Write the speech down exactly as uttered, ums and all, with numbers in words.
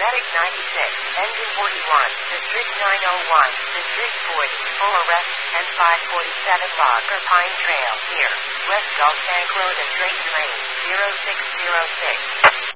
Medic ninety-six, Engine forty-one, District nine oh one, District forty, full arrest, and five forty-seven Locker Pine Trail, here, West Gulf Bank Road at Drayton Lane, zero six zero six.